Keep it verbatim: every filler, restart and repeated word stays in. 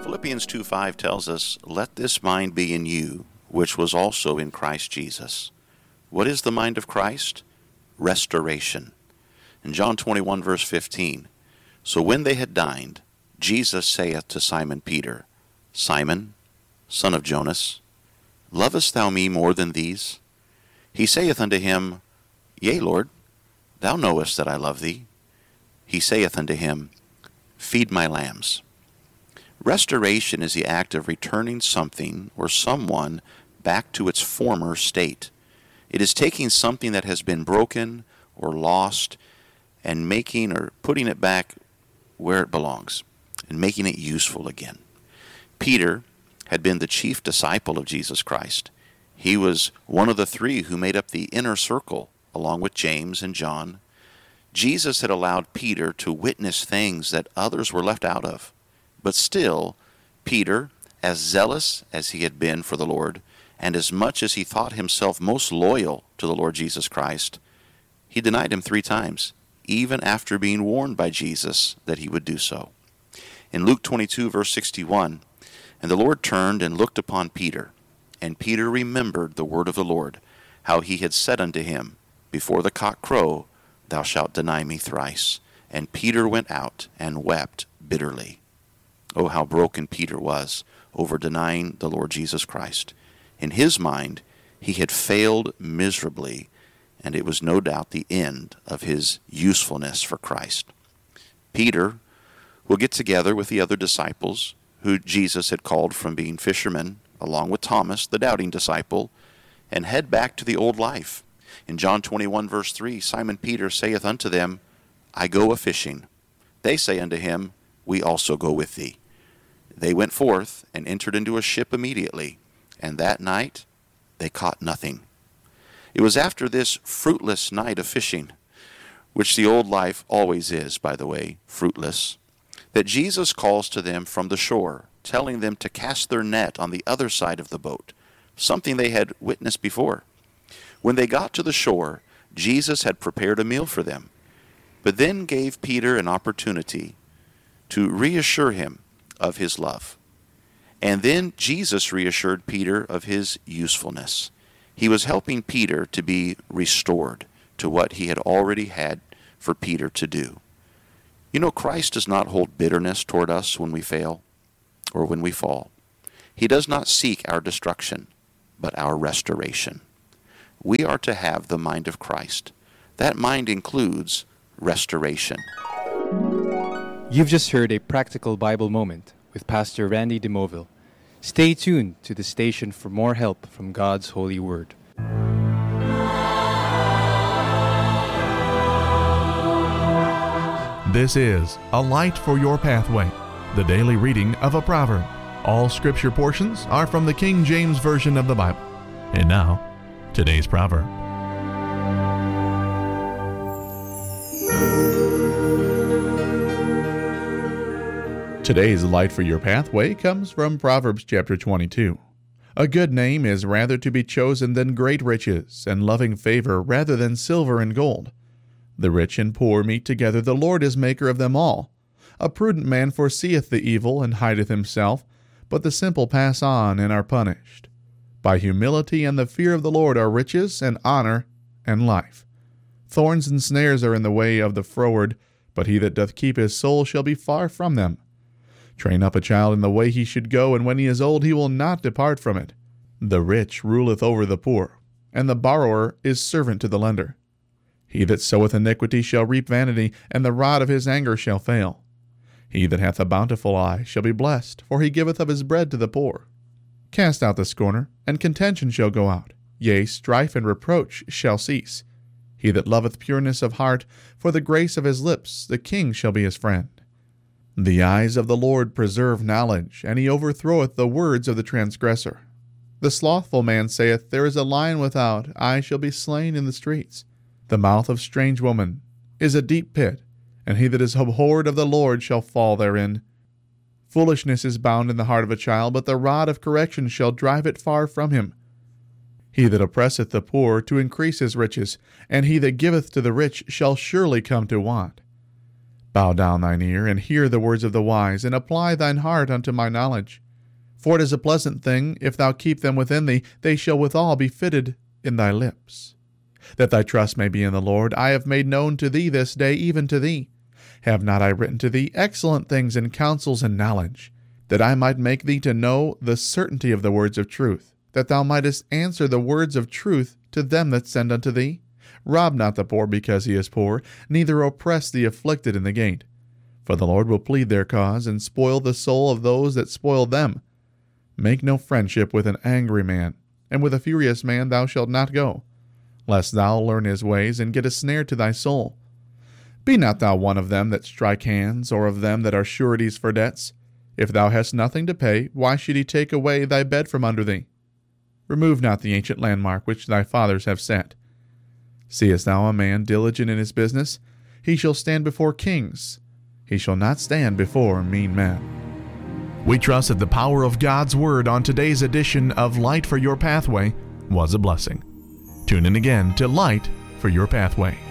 Philippians two five tells us, "Let this mind be in you, which was also in Christ Jesus." What is the mind of Christ? Restoration. In John twenty-one, verse fifteen, "So when they had dined, Jesus saith to Simon Peter, Simon, son of Jonas, lovest thou me more than these? He saith unto him, Yea, Lord, thou knowest that I love thee. He saith unto him, Feed my lambs." Restoration is the act of returning something or someone back to its former state. It is taking something that has been broken or lost and making or putting it back where it belongs and making it useful again. Peter had been the chief disciple of Jesus Christ. He was one of the three who made up the inner circle, along with James and John. Jesus had allowed Peter to witness things that others were left out of. But still, Peter, as zealous as he had been for the Lord, and as much as he thought himself most loyal to the Lord Jesus Christ, he denied him three times, even after being warned by Jesus that he would do so. In Luke twenty-two, verse sixty-one, "And the Lord turned and looked upon Peter, and Peter remembered the word of the Lord, how he had said unto him, Before the cock crow, thou shalt deny me thrice. And Peter went out and wept bitterly." Oh, how broken Peter was over denying the Lord Jesus Christ. In his mind, he had failed miserably, and it was no doubt the end of his usefulness for Christ. Peter will get together with the other disciples who Jesus had called from being fishermen, along with Thomas, the doubting disciple, and head back to the old life. In John twenty-one, verse three, Simon Peter saith unto them, I go a-fishing. They say unto him, We also go with thee. They went forth and entered into a ship immediately, and that night they caught nothing. It was after this fruitless night of fishing, which the old life always is, by the way, fruitless, that Jesus calls to them from the shore, telling them to cast their net on the other side of the boat, something they had witnessed before. When they got to the shore, Jesus had prepared a meal for them, but then gave Peter an opportunity to reassure him of his love. And then Jesus reassured Peter of his usefulness. He was helping Peter to be restored to what he had already had for Peter to do. You know, Christ does not hold bitterness toward us when we fail or when we fall. He does not seek our destruction, but our restoration. We are to have the mind of Christ. That mind includes restoration. You've just heard a practical Bible moment with Pastor Randy DeMoville. Stay tuned to the station for more help from God's holy word. This is A Light for Your Pathway, the daily reading of a proverb. All scripture portions are from the King James Version of the Bible. And now, today's proverb. Today's Light for Your Pathway comes from Proverbs chapter twenty-two. A good name is rather to be chosen than great riches, and loving favor rather than silver and gold. The rich and poor meet together, the Lord is maker of them all. A prudent man foreseeth the evil, and hideth himself, but the simple pass on and are punished. By humility and the fear of the Lord are riches, and honor, and life. Thorns and snares are in the way of the froward, but he that doth keep his soul shall be far from them. Train up a child in the way he should go, and when he is old he will not depart from it. The rich ruleth over the poor, and the borrower is servant to the lender. He that soweth iniquity shall reap vanity, and the rod of his anger shall fail. He that hath a bountiful eye shall be blessed, for he giveth of his bread to the poor. Cast out the scorner, and contention shall go out. Yea, strife and reproach shall cease. He that loveth pureness of heart, for the grace of his lips, the king shall be his friend. The eyes of the Lord preserve knowledge, and he overthroweth the words of the transgressor. The slothful man saith, There is a lion without, I shall be slain in the streets. The mouth of strange woman is a deep pit, and he that is abhorred of the Lord shall fall therein. Foolishness is bound in the heart of a child, but the rod of correction shall drive it far from him. He that oppresseth the poor to increase his riches, and he that giveth to the rich shall surely come to want. Bow down thine ear, and hear the words of the wise, and apply thine heart unto my knowledge. For it is a pleasant thing, if thou keep them within thee, they shall withal be fitted in thy lips. That thy trust may be in the Lord, I have made known to thee this day, even to thee. Have not I written to thee excellent things in counsels and knowledge, that I might make thee to know the certainty of the words of truth, that thou mightest answer the words of truth to them that send unto thee? Rob not the poor because he is poor, neither oppress the afflicted in the gate. For the Lord will plead their cause, and spoil the soul of those that spoil them. Make no friendship with an angry man, and with a furious man thou shalt not go, lest thou learn his ways, and get a snare to thy soul. Be not thou one of them that strike hands, or of them that are sureties for debts. If thou hast nothing to pay, why should he take away thy bed from under thee? Remove not the ancient landmark which thy fathers have set. Seest thou a man diligent in his business? He shall stand before kings. He shall not stand before mean men. We trust that the power of God's Word on today's edition of Light for Your Pathway was a blessing. Tune in again to Light for Your Pathway.